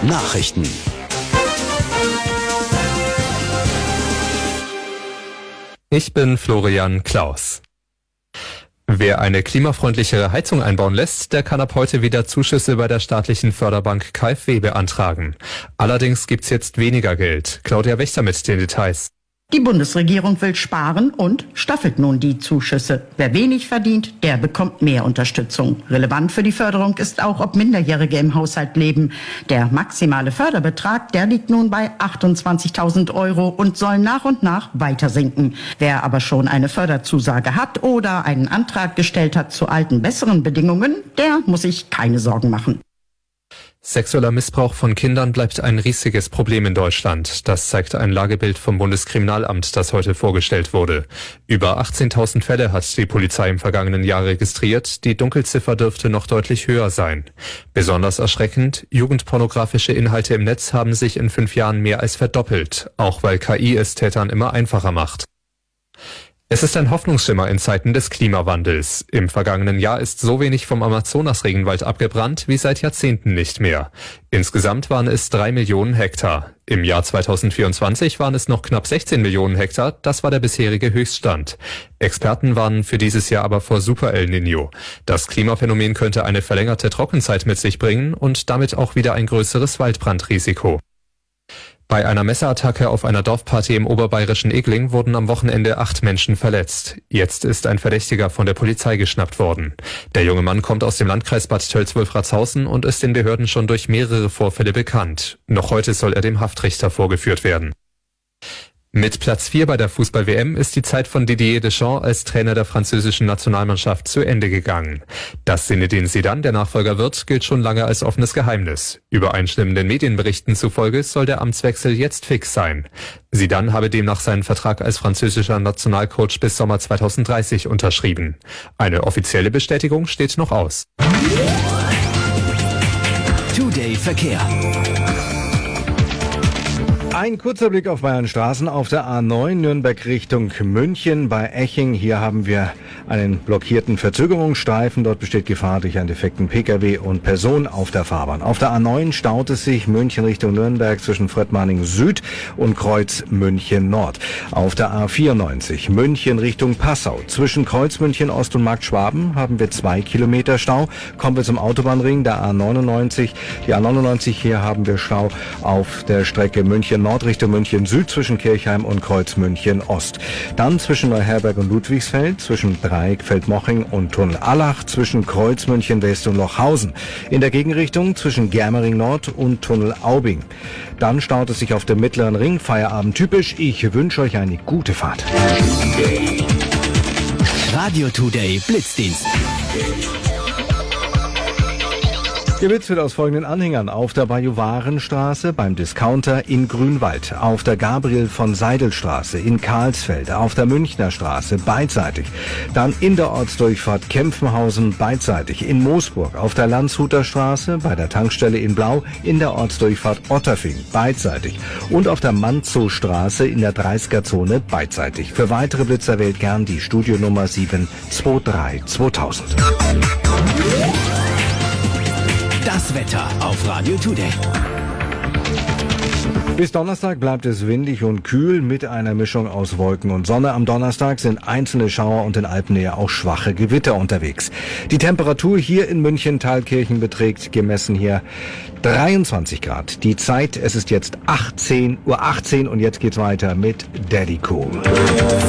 Nachrichten. Ich bin Florian Klaus. Wer eine klimafreundlichere Heizung einbauen lässt, der kann ab heute wieder Zuschüsse bei der staatlichen Förderbank KfW beantragen. Allerdings gibt's jetzt weniger Geld. Claudia Wächter mit den Details. Die Bundesregierung will sparen und staffelt nun die Zuschüsse. Wer wenig verdient, der bekommt mehr Unterstützung. Relevant für die Förderung ist auch, ob Minderjährige im Haushalt leben. Der maximale Förderbetrag, der liegt nun bei 28.000 € und soll nach und nach weiter sinken. Wer aber schon eine Förderzusage hat oder einen Antrag gestellt hat zu alten, besseren Bedingungen, der muss sich keine Sorgen machen. Sexueller Missbrauch von Kindern bleibt ein riesiges Problem in Deutschland. Das zeigt ein Lagebild vom Bundeskriminalamt, das heute vorgestellt wurde. Über 18.000 Fälle hat die Polizei im vergangenen Jahr registriert. Die Dunkelziffer dürfte noch deutlich höher sein. Besonders erschreckend, jugendpornografische Inhalte im Netz haben sich in 5 Jahren mehr als verdoppelt, auch weil KI es Tätern immer einfacher macht. Es ist ein Hoffnungsschimmer in Zeiten des Klimawandels. Im vergangenen Jahr ist so wenig vom Amazonas-Regenwald abgebrannt wie seit Jahrzehnten nicht mehr. Insgesamt waren es 3 Millionen Hektar. Im Jahr 2024 waren es noch knapp 16 Millionen Hektar. Das war der bisherige Höchststand. Experten warnen für dieses Jahr aber vor Super El Niño. Das Klimaphänomen könnte eine verlängerte Trockenzeit mit sich bringen und damit auch wieder ein größeres Waldbrandrisiko. Bei einer Messerattacke auf einer Dorfparty im oberbayerischen Egling wurden am Wochenende 8 Menschen verletzt. Jetzt ist ein Verdächtiger von der Polizei geschnappt worden. Der junge Mann kommt aus dem Landkreis Bad Tölz-Wolfratshausen und ist den Behörden schon durch mehrere Vorfälle bekannt. Noch heute soll er dem Haftrichter vorgeführt werden. Mit Platz 4 bei der Fußball-WM ist die Zeit von Didier Deschamps als Trainer der französischen Nationalmannschaft zu Ende gegangen. Dass Zinedine Zidane der Nachfolger wird, gilt schon lange als offenes Geheimnis. Übereinstimmenden Medienberichten zufolge soll der Amtswechsel jetzt fix sein. Zidane habe demnach seinen Vertrag als französischer Nationalcoach bis Sommer 2030 unterschrieben. Eine offizielle Bestätigung steht noch aus. Today Verkehr. Ein kurzer Blick auf Bayern Straßen auf der A9 Nürnberg Richtung München bei Eching. Hier haben wir einen blockierten Verzögerungsstreifen. Dort besteht Gefahr durch einen defekten Pkw und Person auf der Fahrbahn. Auf der A9 staut es sich München Richtung Nürnberg zwischen Fröttmanning Süd und Kreuz München Nord. Auf der A94 München Richtung Passau zwischen Kreuz München Ost und Markt Schwaben haben wir 2 Kilometer Stau. Kommen wir zum Autobahnring der A99. Die A99, hier haben wir Stau auf der Strecke München Nord Richtung München Süd zwischen Kirchheim und Kreuz München Ost. Dann zwischen Neuherberg und Ludwigsfeld, zwischen Dreieck Feldmoching und Tunnel Allach, zwischen Kreuz München West und Lochhausen. In der Gegenrichtung zwischen Germering Nord und Tunnel Aubing. Dann staut es sich auf dem Mittleren Ring, Feierabend typisch. Ich wünsche euch eine gute Fahrt. Radio Today Blitzdienst. Geblitzt wird aus folgenden Anhängern: auf der Bajuwarenstraße beim Discounter in Grünwald, auf der Gabriel von Seidel Straße in Karlsfeld, auf der Münchner Straße beidseitig, dann in der Ortsdurchfahrt Kempfenhausen beidseitig, in Moosburg, auf der Landshuter Straße bei der Tankstelle in Blau, in der Ortsdurchfahrt Otterfing beidseitig und auf der Manzow-Straße in der 30er-Zone beidseitig. Für weitere Blitzer wählt gern die Studionummer 723 2000. Das Wetter auf Radio Today. Bis Donnerstag bleibt es windig und kühl mit einer Mischung aus Wolken und Sonne. Am Donnerstag sind einzelne Schauer und in Alpennähe auch schwache Gewitter unterwegs. Die Temperatur hier in München-Thalkirchen beträgt gemessen hier 23 Grad. Die Zeit, es ist jetzt 18:18 Uhr und jetzt geht's weiter mit Daddy Cool.